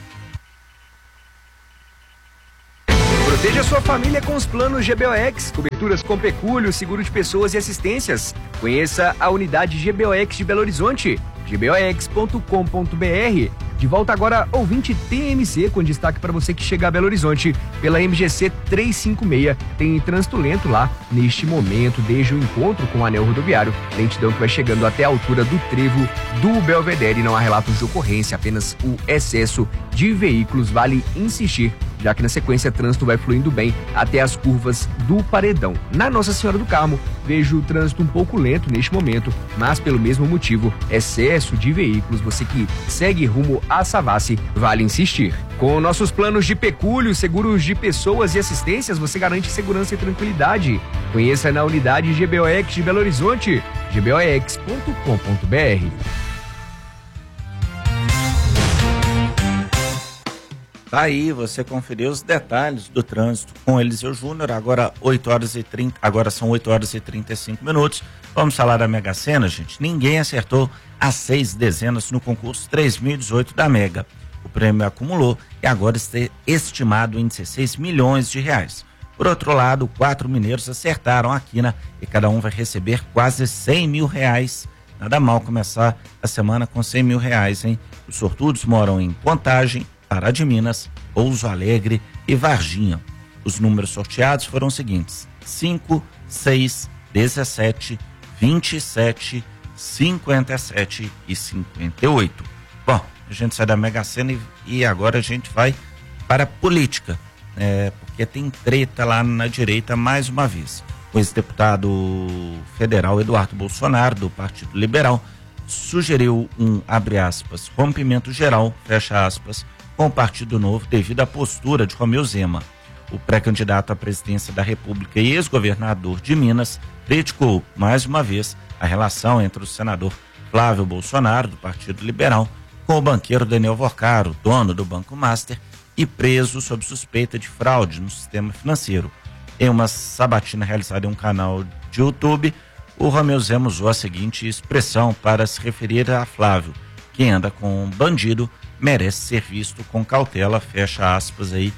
Proteja sua família com os planos G B O X, coberturas com pecúlio, seguro de pessoas e assistências. Conheça a unidade G B O X de Belo Horizonte, g b o x ponto com ponto b r. De volta agora, ouvinte T M C, com destaque para você que chega a Belo Horizonte pela M G C trezentos e cinquenta e seis. Tem trânsito lento lá neste momento, desde o encontro com o anel rodoviário. Lentidão que vai chegando até a altura do trevo do Belvedere. Não há relatos de ocorrência, apenas o excesso de veículos. Vale insistir, já que na sequência trânsito vai fluindo bem até as curvas do Paredão. Na Nossa Senhora do Carmo, vejo o trânsito um pouco lento neste momento, mas pelo mesmo motivo, excesso de veículos. Você que segue rumo a Savassi, vale insistir. Com nossos planos de pecúlio, seguros de pessoas e assistências, você garante segurança e tranquilidade. Conheça na unidade G B O X de Belo Horizonte, g b o x ponto com ponto b r. Tá aí, você conferiu os detalhes do trânsito com Eliseu Júnior. Agora oito horas e trinta, agora são oito horas e trinta e cinco minutos. Vamos falar da Mega Sena, gente. Ninguém acertou as seis dezenas no concurso três mil e dezoito da Mega. O prêmio acumulou e agora está estimado em dezesseis milhões de reais. Por outro lado, quatro mineiros acertaram a quina e cada um vai receber quase cem mil reais. Nada mal começar a semana com cem mil reais, hein? Os sortudos moram em Contagem, Pará de Minas, Pouso Alegre e Varginha. Os números sorteados foram os seguintes: cinco, seis, dezessete, vinte e sete, cinquenta e sete e cinquenta e oito. Bom, a gente sai da Mega Sena e, e agora a gente vai para a política, é, porque tem treta lá na direita mais uma vez. O ex-deputado federal Eduardo Bolsonaro, do Partido Liberal, sugeriu um, abre aspas, rompimento geral, fecha aspas, com o Partido Novo devido à postura de Romeu Zema. O pré-candidato à presidência da República e ex-governador de Minas criticou, mais uma vez, a relação entre o senador Flávio Bolsonaro, do Partido Liberal, com o banqueiro Daniel Vorcaro, dono do Banco Master, e preso sob suspeita de fraude no sistema financeiro. Em uma sabatina realizada em um canal de YouTube, o Romeu Zema usou a seguinte expressão para se referir a Flávio: quem anda com um bandido merece ser visto com cautela, fecha aspas aí,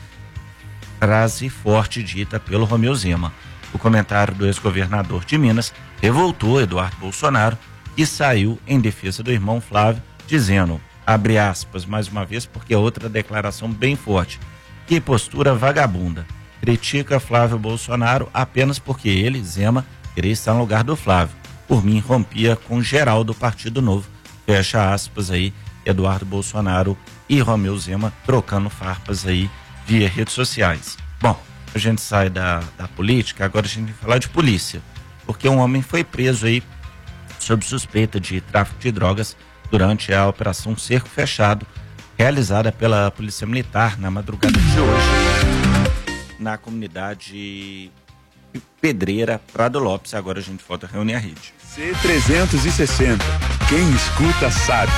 frase forte dita pelo Romeu Zema. O comentário do ex-governador de Minas revoltou Eduardo Bolsonaro, e saiu em defesa do irmão Flávio, dizendo, abre aspas mais uma vez, porque é outra declaração bem forte: que postura vagabunda, critica Flávio Bolsonaro apenas porque ele, Zema, queria estar no lugar do Flávio. Por mim, rompia com geral do Partido Novo, fecha aspas aí, Eduardo Bolsonaro e Romeu Zema trocando farpas aí via redes sociais. Bom, a gente sai da, da política, agora a gente vai falar de polícia, porque um homem foi preso aí sob suspeita de tráfico de drogas durante a Operação Cerco Fechado, realizada pela Polícia Militar na madrugada de hoje, na comunidade Pedreira, Prado Lopes. Agora a gente volta a reunir a rede. C trezentos e sessenta, quem escuta sabe.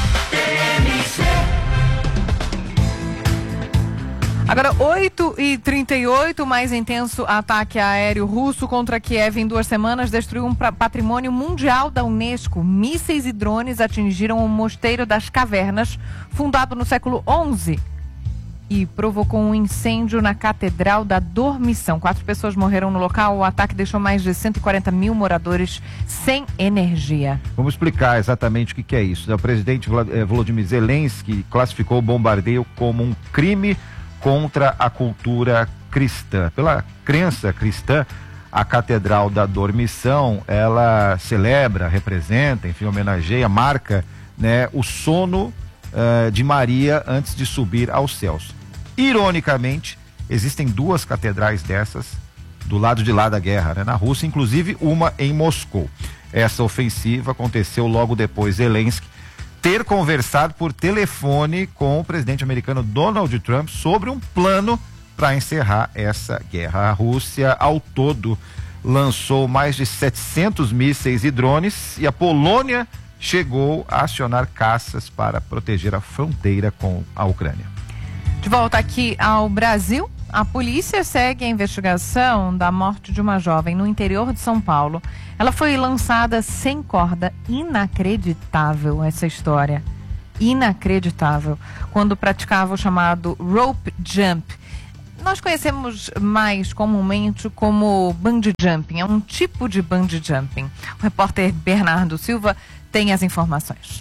Agora, oito e trinta e oito, o mais intenso ataque aéreo russo contra Kiev em duas semanas destruiu um patrimônio mundial da Unesco. Mísseis e drones atingiram o Mosteiro das Cavernas, fundado no século onze, e provocou um incêndio na Catedral da Dormição. Quatro pessoas morreram no local. O ataque deixou mais de cento e quarenta mil moradores sem energia. Vamos explicar exatamente o que, que é isso. O presidente Volodymyr Zelensky classificou o bombardeio como um crime contra a cultura cristã. Pela crença cristã, a Catedral da Dormição, ela celebra, representa, enfim, homenageia, marca, né, o sono uh, de Maria antes de subir aos céus. Ironicamente, existem duas catedrais dessas do lado de lá da guerra, né, na Rússia, inclusive uma em Moscou. Essa ofensiva aconteceu logo depois Zelensky ter conversado por telefone com o presidente americano Donald Trump sobre um plano para encerrar essa guerra. A Rússia, ao todo, lançou mais de setecentos mísseis e drones, e a Polônia chegou a acionar caças para proteger a fronteira com a Ucrânia. De volta aqui ao Brasil, a polícia segue a investigação da morte de uma jovem no interior de São Paulo. Ela foi lançada sem corda. Inacreditável essa história. Inacreditável. Quando praticava o chamado rope jump. Nós conhecemos mais comumente como bungee jumping. É um tipo de bungee jumping. O repórter Bernardo Silva tem as informações.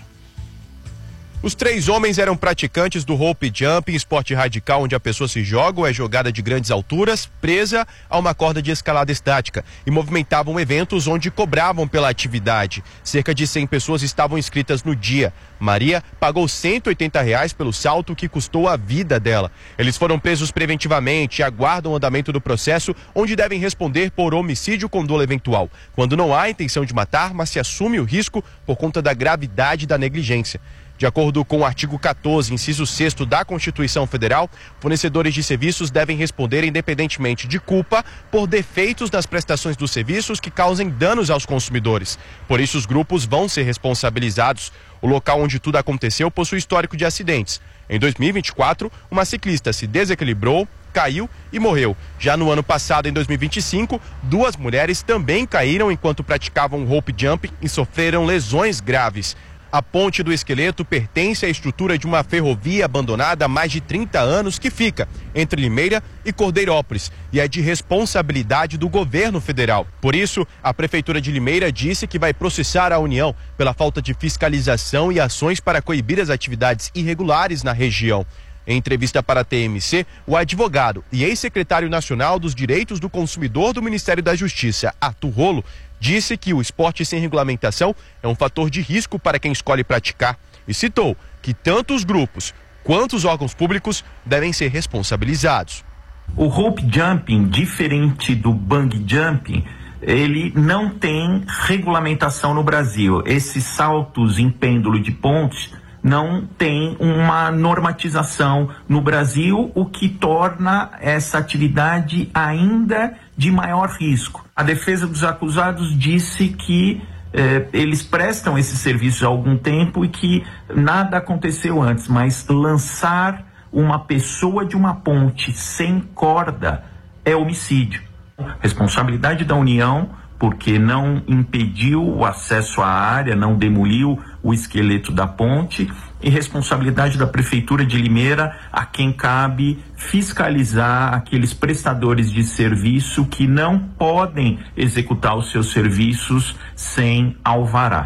Os três homens eram praticantes do rope jumping, esporte radical onde a pessoa se joga ou é jogada de grandes alturas, presa a uma corda de escalada estática, e movimentavam eventos onde cobravam pela atividade. Cerca de cem pessoas estavam inscritas no dia. Maria pagou cento e oitenta reais pelo salto, que custou a vida dela. Eles foram presos preventivamente e aguardam o andamento do processo, onde devem responder por homicídio com dolo eventual, quando não há intenção de matar, mas se assume o risco por conta da gravidade da negligência. De acordo com o artigo quatorze, inciso sexto da Constituição Federal, fornecedores de serviços devem responder independentemente de culpa por defeitos nas prestações dos serviços que causem danos aos consumidores. Por isso, os grupos vão ser responsabilizados. O local onde tudo aconteceu possui histórico de acidentes. Em dois mil e vinte e quatro, uma ciclista se desequilibrou, caiu e morreu. Já no ano passado, em dois mil e vinte e cinco, duas mulheres também caíram enquanto praticavam rope jumping e sofreram lesões graves. A Ponte do Esqueleto pertence à estrutura de uma ferrovia abandonada há mais de trinta anos que fica entre Limeira e Cordeirópolis e é de responsabilidade do governo federal. Por isso, a Prefeitura de Limeira disse que vai processar a União pela falta de fiscalização e ações para coibir as atividades irregulares na região. Em entrevista para a T M C, o advogado e ex-secretário nacional dos Direitos do Consumidor do Ministério da Justiça, Arthur Rolo, disse que o esporte sem regulamentação é um fator de risco para quem escolhe praticar e citou que tanto os grupos quanto os órgãos públicos devem ser responsabilizados. O rope jumping, diferente do bungee jumping, ele não tem regulamentação no Brasil. Esses saltos em pêndulo de pontes não tem uma normatização no Brasil, o que torna essa atividade ainda de maior risco. A defesa dos acusados disse que eh, eles prestam esse serviço há algum tempo e que nada aconteceu antes, mas lançar uma pessoa de uma ponte sem corda é homicídio. Responsabilidade da União, porque não impediu o acesso à área, não demoliu o esqueleto da ponte, e responsabilidade da Prefeitura de Limeira, a quem cabe fiscalizar aqueles prestadores de serviço que não podem executar os seus serviços sem alvará.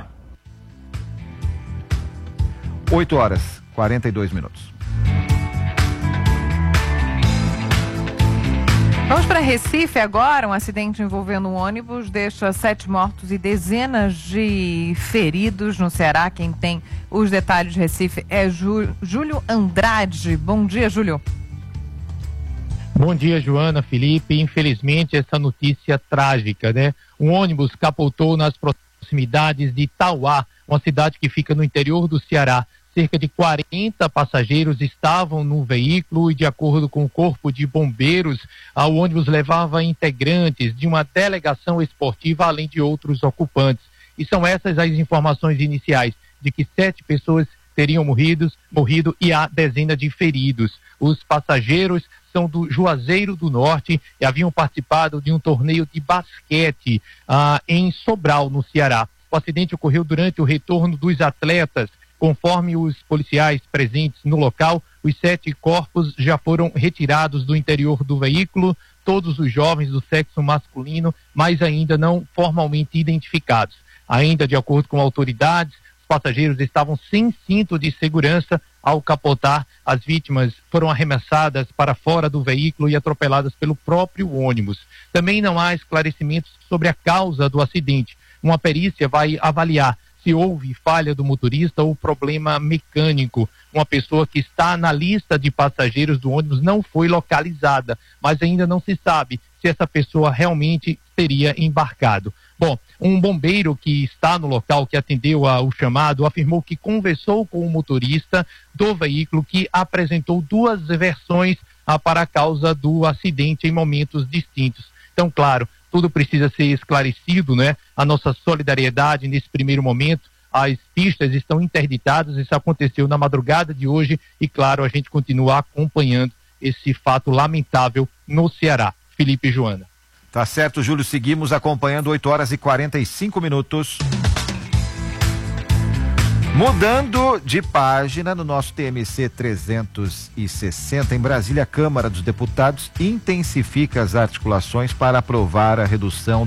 oito horas, quarenta e dois minutos. Vamos para Recife agora. Um acidente envolvendo um ônibus deixa sete mortos e dezenas de feridos no Ceará. Quem tem os detalhes de Recife é Jú, Júlio Andrade. Bom dia, Júlio. Bom dia, Joana, Felipe. Infelizmente, essa notícia trágica, né? Um ônibus capotou nas proximidades de Tauá, uma cidade que fica no interior do Ceará. Cerca de quarenta passageiros estavam no veículo e, de acordo com o Corpo de Bombeiros, o ônibus levava integrantes de uma delegação esportiva, além de outros ocupantes. E são essas as informações iniciais, de que sete pessoas teriam morrido, morrido e há dezenas de feridos. Os passageiros são do Juazeiro do Norte e haviam participado de um torneio de basquete ah, em Sobral, no Ceará. O acidente ocorreu durante o retorno dos atletas. Conforme os policiais presentes no local, os sete corpos já foram retirados do interior do veículo, todos os jovens do sexo masculino, mas ainda não formalmente identificados. Ainda de acordo com autoridades, os passageiros estavam sem cinto de segurança. Ao capotar, as vítimas foram arremessadas para fora do veículo e atropeladas pelo próprio ônibus. Também não há esclarecimentos sobre a causa do acidente. Uma perícia vai avaliar se houve falha do motorista ou problema mecânico. Uma pessoa que está na lista de passageiros do ônibus não foi localizada, mas ainda não se sabe se se essa pessoa realmente teria embarcado. Bom, um bombeiro que está no local, que atendeu ao chamado, afirmou que conversou com o motorista do veículo, que apresentou duas versões ah, para a causa do acidente em momentos distintos. Então, claro, tudo precisa ser esclarecido, né? A nossa solidariedade nesse primeiro momento. As pistas estão interditadas, isso aconteceu na madrugada de hoje e, claro, a gente continua acompanhando esse fato lamentável no Ceará. Felipe e Joana. Tá certo, Júlio, seguimos acompanhando. Oito horas e quarenta e cinco minutos. Mudando de página no nosso T M C trezentos e sessenta, em Brasília, a Câmara dos Deputados intensifica as articulações para aprovar a redução